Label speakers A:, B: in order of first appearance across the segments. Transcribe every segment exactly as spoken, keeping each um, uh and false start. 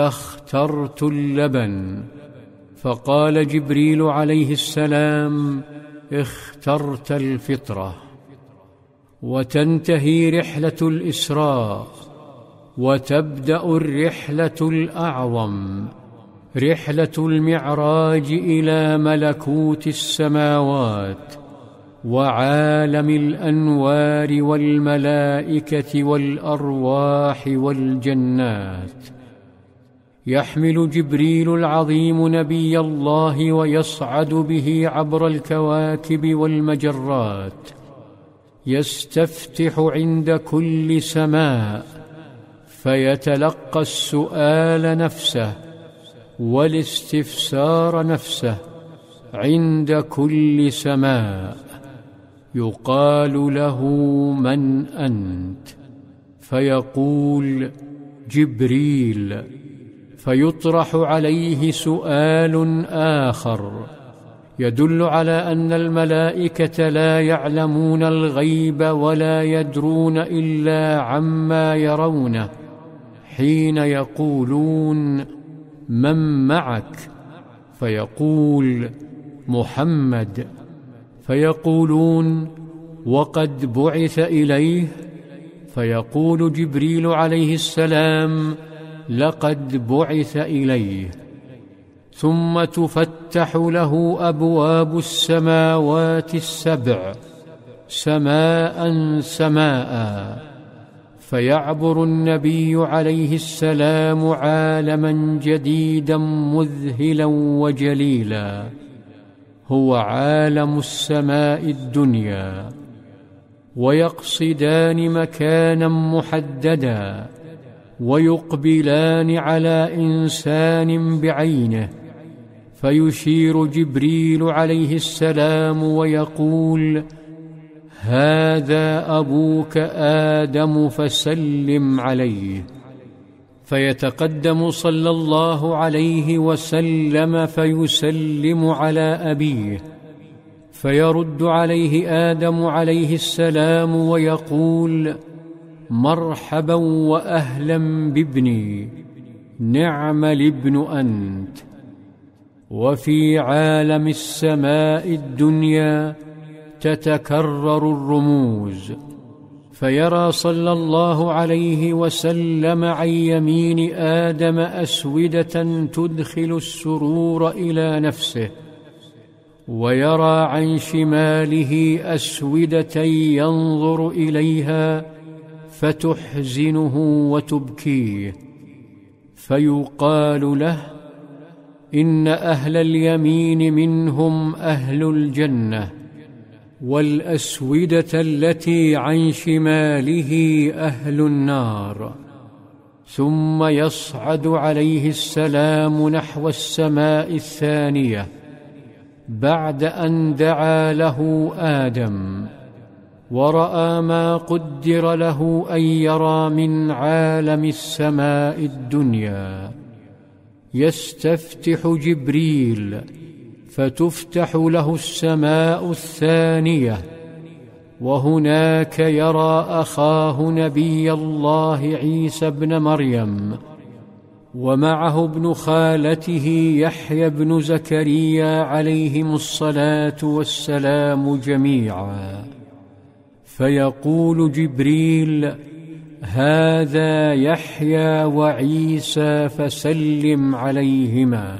A: اخترت اللبن. فقال جبريل عليه السلام: اخترت الفطرة. وتنتهي رحلة الإسراء، وتبدأ الرحلة الأعظم، رحلة المعراج إلى ملكوت السماوات وعالم الأنوار والملائكة والأرواح والجنات. يحمل جبريل العظيم نبي الله ويصعد به عبر الكواكب والمجرات، يستفتح عند كل سماء فيتلقى السؤال نفسه والاستفسار نفسه عند كل سماء. يقال له: من أنت؟ فيقول: جبريل. فيطرح عليه سؤال آخر يدل على أن الملائكة لا يعلمون الغيب ولا يدرون إلا عما يرونه، حين يقولون: من معك؟ فيقول: محمد. فيقولون: وقد بعث إليه؟ فيقول جبريل عليه السلام: لقد بعث إليه. ثم تفتح له أبواب السماوات السبع سماء سماء، فيعبر النبي عليه السلام عالما جديدا مذهلا وجليلا، هو عالم السماء الدنيا. ويقصدان مكانا محددا، ويقبلان على إنسان بعينه، فيشير جبريل عليه السلام ويقول: هذا أبوك آدم فسلم عليه. فيتقدم صلى الله عليه وسلم فيسلم على أبيه، فيرد عليه آدم عليه السلام ويقول: مرحبا وأهلا بابني، نعم الابن أنت. وفي عالم السماء الدنيا تتكرر الرموز، فيرى صلى الله عليه وسلم عن يمين آدم أسودة تدخل السرور إلى نفسه، ويرى عن شماله أسودة ينظر إليها فتحزنه وتبكيه، فيقال له: إن أهل اليمين منهم أهل الجنة، والأسودة التي عن شماله أهل النار. ثم يصعد عليه السلام نحو السماء الثانية بعد أن دعا له آدم ورأى ما قدر له أن يرى من عالم السماء الدنيا. يستفتح جبريل فتفتح له السماء الثانية، وهناك يرى أخاه نبي الله عيسى ابن مريم، ومعه ابن خالته يحيى بن زكريا عليهم الصلاة والسلام جميعا. فيقول جبريل: هذا يحيى وعيسى فسلم عليهما.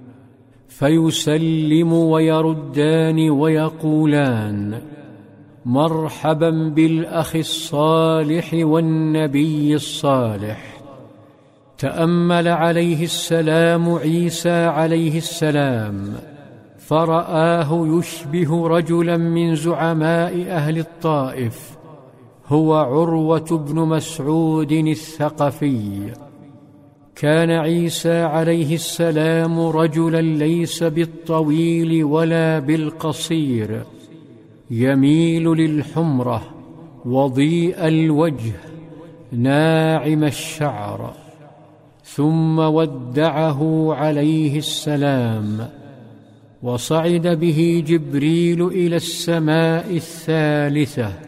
A: فيسلم ويردان ويقولان: مرحبا بالأخ الصالح والنبي الصالح. تأمل عليه السلام عيسى عليه السلام فرآه يشبه رجلا من زعماء أهل الطائف، هو عروة بن مسعود الثقفي. كان عيسى عليه السلام رجلا ليس بالطويل ولا بالقصير، يميل للحمرة، وضيء الوجه، ناعم الشعر. ثم ودعه عليه السلام، وصعد به جبريل إلى السماء الثالثة،